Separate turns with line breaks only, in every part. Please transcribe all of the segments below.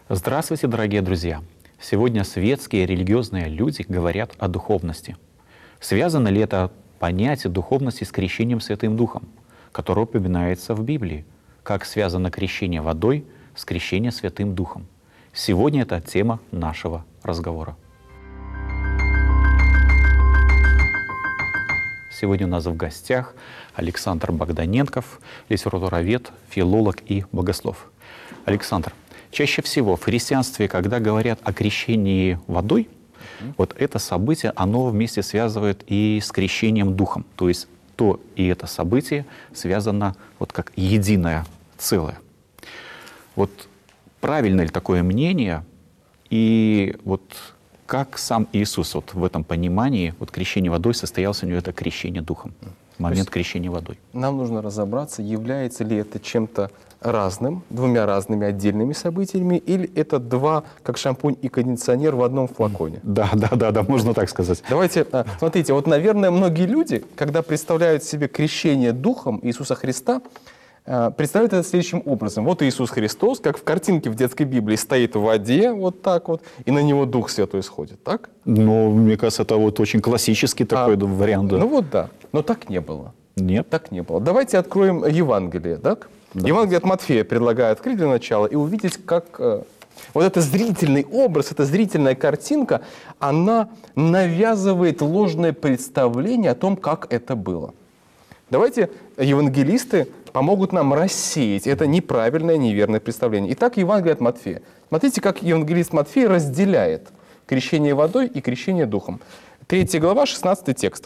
Здравствуйте, дорогие друзья! Сегодня светские религиозные люди говорят о духовности. Связано ли это понятие духовности с крещением Святым Духом, которое упоминается в Библии? Как связано крещение водой с крещением Святым Духом? Сегодня это тема нашего разговора. Сегодня у нас в гостях Александр Богданенков, литературовед, филолог и богослов. Александр, чаще всего в христианстве, когда говорят о крещении водой, вот это событие, оно вместе связывает и с крещением Духом. То есть то и это событие связано вот как единое целое. Вот правильно ли такое мнение? И вот как сам Иисус вот в этом понимании, вот крещение водой, состоялось у него это крещение Духом, момент крещения водой?
Нам нужно разобраться, является ли это чем-то разным, двумя разными отдельными событиями, или это два, как шампунь и кондиционер в одном флаконе.
Да, можно так сказать.
Давайте, смотрите, вот, наверное, многие люди, когда представляют себе крещение Духом Иисуса Христа, представляют это следующим образом. Вот Иисус Христос, как в картинке в детской Библии, стоит в воде вот так вот, и на него Дух Святой сходит, так?
Ну, мне кажется, это вот очень классический такой вариант. Да.
Ну вот да, но так не было.
Нет?
Так не было. Давайте откроем Евангелие, так? Да. Евангелие от Матфея предлагаю открыть для начала и увидеть, как вот этот зрительный образ, эта зрительная картинка, она навязывает ложное представление о том, как это было. Давайте евангелисты помогут нам рассеять это неправильное, неверное представление. Итак, Евангелие от Матфея. Смотрите, как евангелист Матфей разделяет крещение водой и крещение Духом. 3 глава, 16 текст.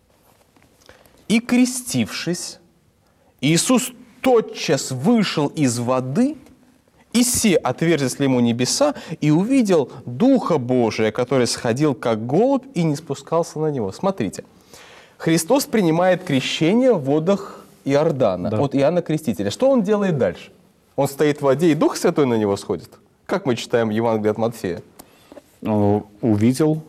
«И крестившись, Иисус тотчас вышел из воды, и се отверзлись ему небеса, и увидел Духа Божия, который сходил как голубь и не спускался на него». Смотрите, Христос принимает крещение в водах Иордана от Иоанна Крестителя. Что он делает дальше? Он стоит в воде, и Дух Святой на него сходит. Как мы читаем Евангелие от Матфея?
Увидел,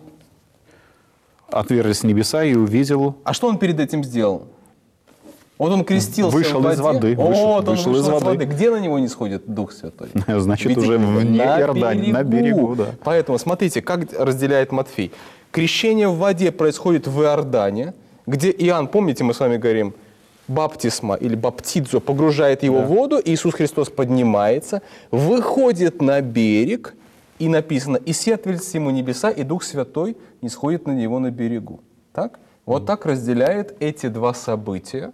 отверзлись небеса и увидел.
А что он перед этим сделал? Вот он крестился
вышел
в воде.
Из воды.
Вышел из воды. Где на него не сходит Дух Святой?
Значит, уже вне Иордании, на берегу. Да.
Поэтому смотрите, как разделяет Матфей. Крещение в воде происходит в Иордане, где Иоанн, помните, мы с вами говорим, баптисма или баптидзо, погружает его в воду, Иисус Христос поднимается, выходит на берег, и написано, «И се отверзлись ему небеса, и Дух Святой не сходит на него на берегу». Так? Вот так разделяет эти два события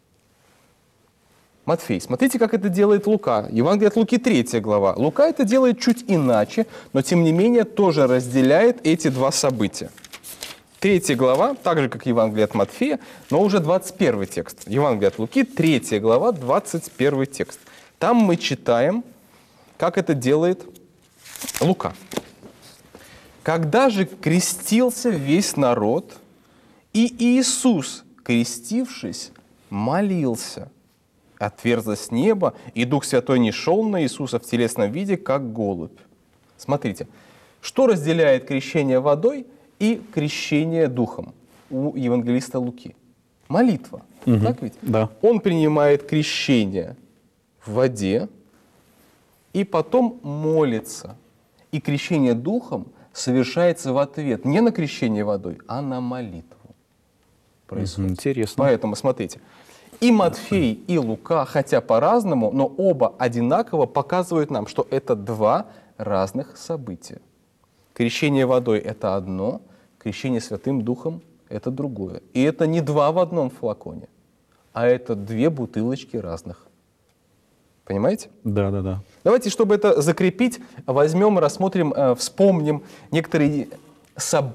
Матфей. Смотрите, как это делает Лука. Евангелие от Луки, 3 глава. Лука это делает чуть иначе, но тем не менее тоже разделяет эти два события. 3 глава, так же, как Евангелие от Матфея, но уже 21 текст. Евангелие от Луки, 3 глава, 21 текст. Там мы читаем, как это делает Лука. «Когда же крестился весь народ, и Иисус, крестившись, молился, отверзлось небо, и Дух Святой не шел на Иисуса в телесном виде, как голубь». Смотрите, что разделяет крещение водой и крещение Духом у евангелиста Луки? Молитва. Так ведь?
Да.
Он принимает крещение в воде и потом молится. И крещение Духом совершается в ответ не на крещение водой, а на молитву. Происходит.
Интересно.
Поэтому смотрите. И Матфей, и Лука, хотя по-разному, но оба одинаково показывают нам, что это два разных события. Крещение водой – это одно, крещение Святым Духом – это другое. И это не два в одном флаконе, а это две бутылочки разных. Понимаете?
Да.
Давайте, чтобы это закрепить, возьмем, рассмотрим, вспомним некоторые события